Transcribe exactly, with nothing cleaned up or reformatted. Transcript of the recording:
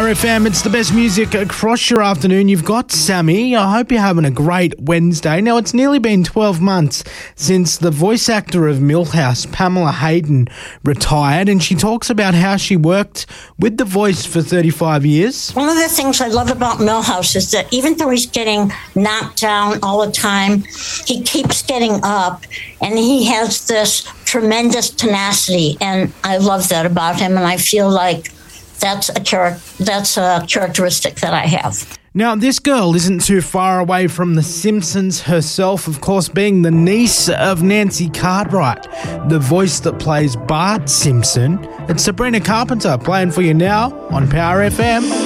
Power F M, it's the best music across your afternoon. You've got Sammy. I hope you're having a great Wednesday. Now, it's nearly been twelve months since the voice actor of Millhouse, Pamela Hayden, retired, and she talks about how she worked with The Voice for thirty-five years. One of the things I love about Millhouse is that even though he's getting knocked down all the time, he keeps getting up, and he has this tremendous tenacity, and I love that about him, and I feel like That's a char- that's a characteristic that I have. Now, this girl isn't too far away from The Simpsons herself, of course, being the niece of Nancy Cartwright, the voice that plays Bart Simpson. It's Sabrina Carpenter playing for you now on Power F M.